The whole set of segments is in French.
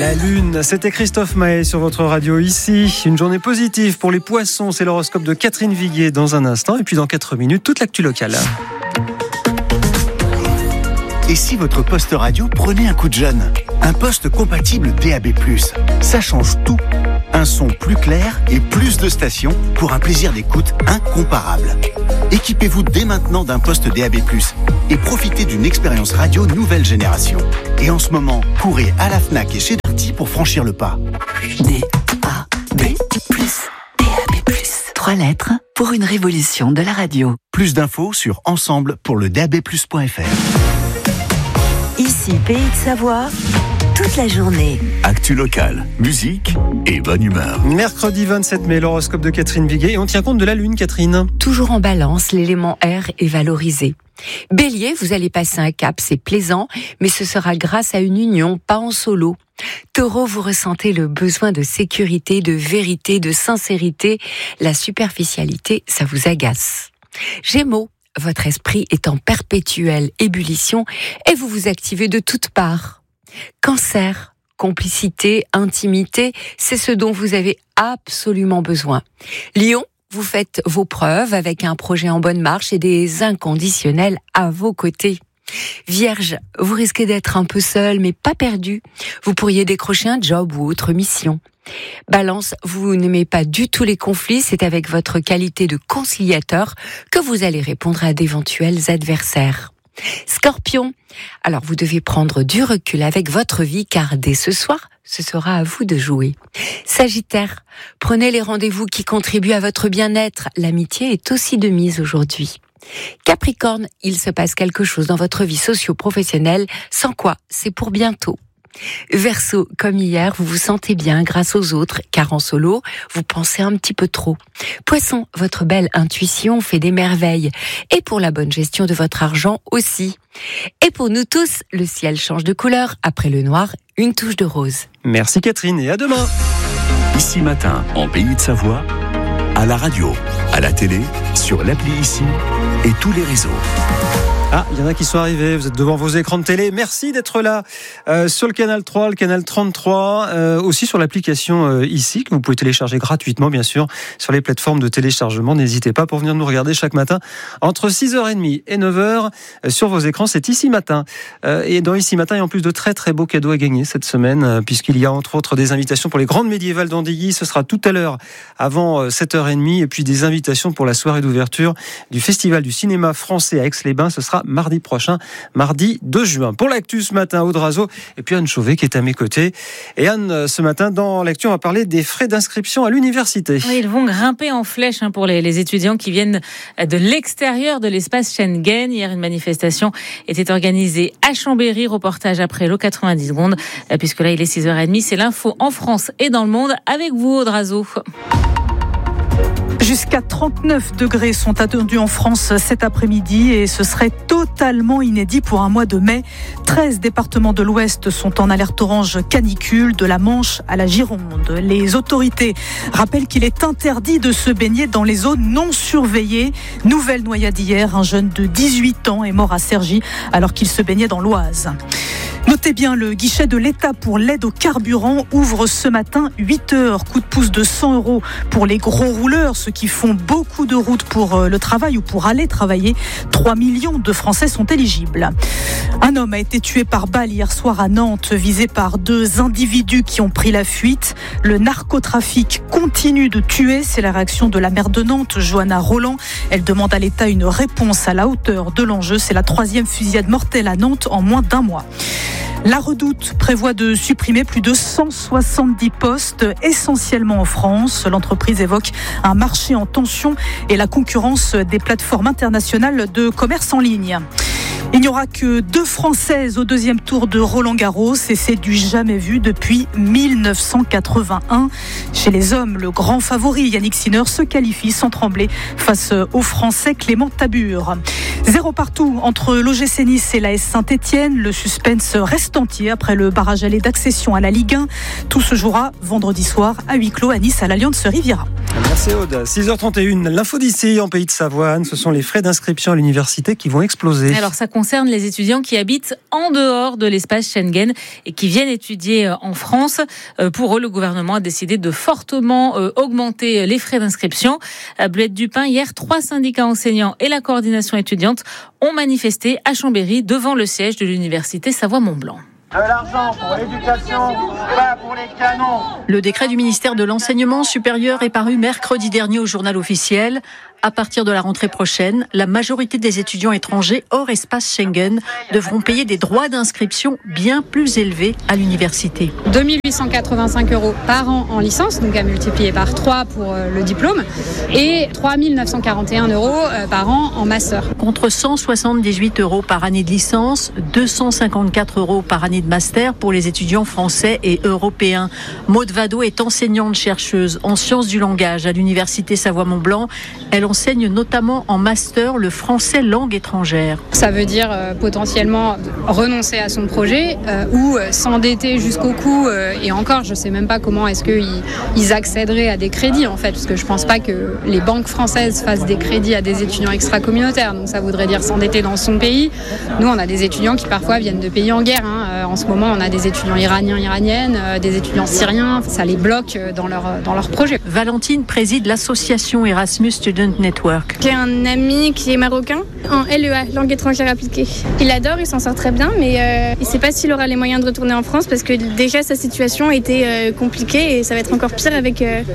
La Lune, c'était Christophe Maé sur votre radio ici. Une journée positive pour les poissons, c'est l'horoscope de Catherine Viguier dans un instant. Et puis dans 4 minutes, toute l'actu locale. Et si votre poste radio prenait un coup de jeune ? Un poste compatible DAB+, ça change tout. Un son plus clair et plus de stations pour un plaisir d'écoute incomparable. Équipez-vous dès maintenant d'un poste DAB+, et profitez d'une expérience radio nouvelle génération. Et en ce moment, courez à la Fnac et chez Darty pour franchir le pas. DAB+, DAB+. 3 lettres pour une révolution de la radio. Plus d'infos sur ensemble pour le dabplus.fr. Ici, Pays de Savoie, toute la journée. Actu locale, musique et bonne humeur. Mercredi 27 mai, l'horoscope de Catherine Viguier. Et on tient compte de la Lune, Catherine. Toujours en balance, l'élément air est valorisé. Bélier, vous allez passer un cap, c'est plaisant, mais ce sera grâce à une union, pas en solo. Taureau, vous ressentez le besoin de sécurité, de vérité, de sincérité. La superficialité, ça vous agace. Gémeaux, votre esprit est en perpétuelle ébullition et vous vous activez de toutes parts. Cancer, complicité, intimité, c'est ce dont vous avez absolument besoin. Lion, vous faites vos preuves avec un projet en bonne marche et des inconditionnels à vos côtés. Vierge, vous risquez d'être un peu seul mais pas perdu. Vous pourriez décrocher un job ou autre mission. Balance, vous n'aimez pas du tout les conflits, c'est avec votre qualité de conciliateur que vous allez répondre à d'éventuels adversaires. Scorpion, alors vous devez prendre du recul avec votre vie car dès ce soir, ce sera à vous de jouer. Sagittaire, prenez les rendez-vous qui contribuent à votre bien-être, l'amitié est aussi de mise aujourd'hui. Capricorne, il se passe quelque chose dans votre vie socio-professionnelle, sans quoi c'est pour bientôt. Verseau, comme hier, vous vous sentez bien grâce aux autres, car en solo, vous pensez un petit peu trop. Poisson, votre belle intuition fait des merveilles. Et pour la bonne gestion de votre argent aussi. Et pour nous tous, le ciel change de couleur. Après le noir, une touche de rose. Merci Catherine et à demain. Ici matin, en Pays de Savoie, à la radio, à la télé, sur l'appli Ici et tous les réseaux. Ah, il y en a qui sont arrivés, vous êtes devant vos écrans de télé. Merci d'être là sur le canal 3, le canal 33, aussi sur l'application Ici, que vous pouvez télécharger gratuitement, bien sûr, sur les plateformes de téléchargement. N'hésitez pas pour venir nous regarder chaque matin entre 6h30 et 9h sur vos écrans. C'est Ici Matin. Et dans Ici Matin, il y a en plus de très très beaux cadeaux à gagner cette semaine, puisqu'il y a entre autres des invitations pour les grandes médiévales d'Andilly. Ce sera tout à l'heure avant 7h30. Et puis des invitations pour la soirée d'ouverture du Festival du cinéma français à Aix-les-Bains. Ce sera mardi prochain, mardi 2 juin. Pour l'actu ce matin, Aude Razo et puis Anne Chauvet qui est à mes côtés. Et Anne, ce matin, dans l'actu, on va parler des frais d'inscription à l'université. Oui, ils vont grimper en flèche pour les étudiants qui viennent de l'extérieur de l'espace Schengen. Hier, une manifestation était organisée à Chambéry. Reportage après l'eau 90 secondes, puisque là, il est 6h30. C'est l'info en France et dans le monde avec vous, Aude Razo. Jusqu'à 39 degrés sont attendus en France cet après-midi et ce serait totalement inédit pour un mois de mai. 13 départements de l'Ouest sont en alerte orange canicule, de la Manche à la Gironde. Les autorités rappellent qu'il est interdit de se baigner dans les zones non surveillées. Nouvelle noyade hier, un jeune de 18 ans est mort à Cergy alors qu'il se baignait dans l'Oise. Notez bien, le guichet de l'État pour l'aide au carburant ouvre ce matin 8 heures. Coup de pouce de 100 € pour les gros rouleurs, ceux qui font beaucoup de routes pour le travail ou pour aller travailler. 3 millions de Français sont éligibles. Un homme a été tué par balle hier soir à Nantes, visé par 2 individus qui ont pris la fuite. Le narcotrafic continue de tuer, c'est la réaction de la maire de Nantes, Johanna Roland. Elle demande à l'État une réponse à la hauteur de l'enjeu. C'est la 3e fusillade mortelle à Nantes en moins d'1 mois. La Redoute prévoit de supprimer plus de 170 postes, essentiellement en France. L'entreprise évoque un marché en tension et la concurrence des plateformes internationales de commerce en ligne. Il n'y aura que 2 Françaises au 2e tour de Roland-Garros et c'est du jamais vu depuis 1981. Chez les hommes, le grand favori Yannick Sinner se qualifie sans trembler face au Français Clément Tabur. 0 partout entre l'OGC Nice et l'AS Saint-Etienne. Le suspense reste entier après le barrage aller d'accession à la Ligue 1. Tout se jouera vendredi soir à huis clos à Nice à l'Allianz Riviera. Merci Aude. 6h31, l'info d'ici en Pays de Savoie. Ce sont les frais d'inscription à l'université qui vont exploser. Alors ça concerne les étudiants qui habitent en dehors de l'espace Schengen et qui viennent étudier en France. Pour eux, le gouvernement a décidé de fortement augmenter les frais d'inscription. À Bleuette-du-Pin, hier, 3 syndicats enseignants et la coordination étudiante ont manifesté à Chambéry devant le siège de l'université Savoie-Mont-Blanc. De l'argent pour l'éducation, pas pour les canons. Le décret du ministère de l'Enseignement supérieur est paru mercredi dernier au journal officiel. À partir de la rentrée prochaine, la majorité des étudiants étrangers hors espace Schengen devront payer des droits d'inscription bien plus élevés à l'université. 2 885 € par an en licence, donc à multiplier par 3 pour le diplôme, et 3 941 € par an en master. Contre 178 € par année de licence, 254 € par année de master pour les étudiants français et européens. Maude Vado est enseignante-chercheuse en sciences du langage à l'université Savoie-Mont-Blanc. Elle enseigne notamment en master le français langue étrangère. Ça veut dire potentiellement renoncer à son projet ou s'endetter jusqu'au cou. Et encore, je ne sais même pas comment est-ce qu'ils accéderaient à des crédits en fait, parce que je ne pense pas que les banques françaises fassent des crédits à des étudiants extra-communautaires. Donc ça voudrait dire s'endetter dans son pays. Nous, on a des étudiants qui parfois viennent de pays en guerre. En ce moment, on a des étudiants iraniens, iraniennes, des étudiants syriens. Ça les bloque dans leur projet. Valentine préside l'association Erasmus Student Network. J'ai un ami qui est marocain en LEA, langue étrangère appliquée. Il adore, il s'en sort très bien, mais il ne sait pas s'il aura les moyens de retourner en France parce que déjà sa situation était compliquée et ça va être encore pire avec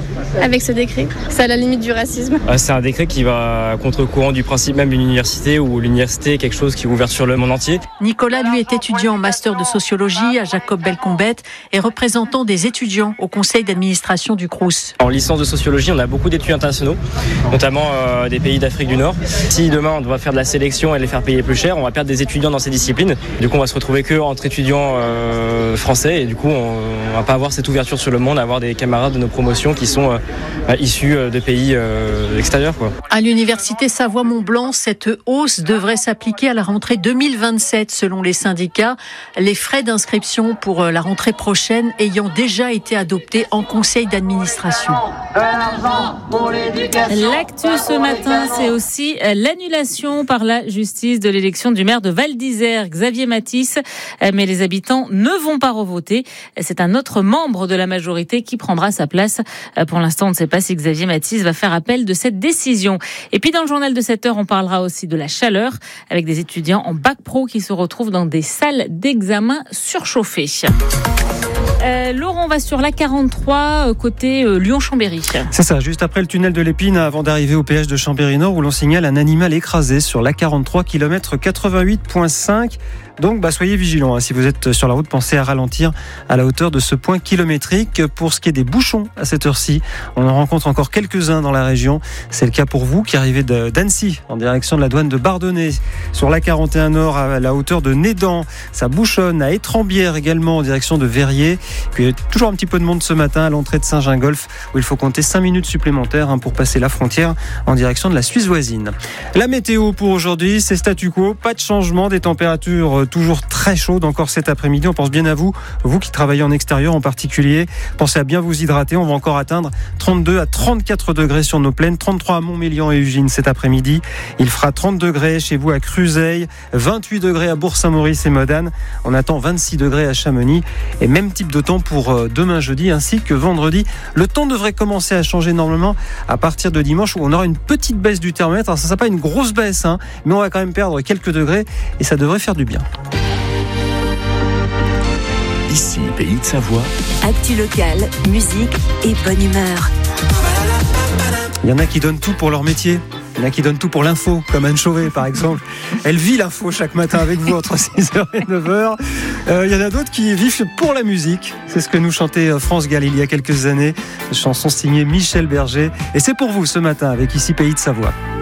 ce décret. C'est à la limite du racisme. C'est un décret qui va à contre-courant du principe même d'une université où l'université est quelque chose qui est ouvert sur le monde entier. Nicolas, lui, est étudiant en master de sociologie à Jacob Belcombette et représentant des étudiants au conseil d'administration du Crous. En licence de sociologie, on a beaucoup d'étudiants internationaux, notamment des pays d'Afrique du Nord. Si demain on doit faire de la sélection et les faire payer plus cher, on va perdre des étudiants dans ces disciplines. Du coup, on va se retrouver que entre étudiants français et du coup, on va pas avoir cette ouverture sur le monde, avoir des camarades de nos promotions qui sont issus de pays extérieurs, quoi. À l'université Savoie-Mont-Blanc, cette hausse devrait s'appliquer à la rentrée 2027 selon les syndicats. Les frais d'inscription pour la rentrée prochaine ayant déjà été adoptés en conseil d'administration. L'actu ce matin, c'est aussi l'annulation par la justice de l'élection du maire de Val d'Isère, Xavier Matisse. Mais les habitants ne vont pas revoter. C'est un autre membre de la majorité qui prendra sa place. Pour l'instant, on ne sait pas si Xavier Matisse va faire appel de cette décision. Et puis dans le journal de 7h, on parlera aussi de la chaleur avec des étudiants en bac pro qui se retrouvent dans des salles d'examen surchauffées. Laurent, on va sur la 43 côté Lyon-Chambéry. C'est ça, juste après le tunnel de l'Épine avant d'arriver au péage de Chambéry-Nord où l'on signale un animal écrasé sur la 43 km 88.5. Donc soyez vigilants. Si vous êtes sur la route, pensez à ralentir à la hauteur de ce point kilométrique. Pour ce qui est des bouchons à cette heure-ci, on en rencontre encore quelques-uns dans la région. C'est le cas pour vous qui arrivez d'Annecy en direction de la douane de Bardonnay. Sur la 41 Nord à la hauteur de Nédan, ça bouchonne à Étrembières également en direction de Verrier. Puis il y a toujours un petit peu de monde ce matin à l'entrée de Saint-Gingolph où il faut compter 5 minutes supplémentaires pour passer la frontière en direction de la Suisse voisine. La météo pour aujourd'hui, c'est statu quo. Pas de changement, des températures toujours très chaudes encore cet après-midi. On pense bien à vous qui travaillez en extérieur en particulier. Pensez à bien vous hydrater. On va encore atteindre 32 à 34 degrés sur nos plaines, 33 à Montmélian et Ugine cet après-midi. Il fera 30 degrés chez vous à Cruzeil, 28 degrés à Bourg-Saint-Maurice et Modane. On attend 26 degrés à Chamonix et même type de temps pour demain jeudi ainsi que vendredi. Le temps devrait commencer à changer normalement à partir de dimanche où on aura une petite baisse du thermomètre. Alors ça ne sera pas une grosse baisse, mais on va quand même perdre quelques degrés et ça devrait faire du bien. Ici, Pays de Savoie. Actu locale, musique et bonne humeur. Il y en a qui donnent tout pour leur métier. Il y en a qui donnent tout pour l'info, comme Anne Chauvet par exemple. Elle vit l'info chaque matin avec vous entre 6h et 9h. Il y en a d'autres qui vivent pour la musique. C'est ce que nous chantait France Gall il y a quelques années. Une chanson signée Michel Berger. Et c'est pour vous ce matin avec Ici Pays de Savoie.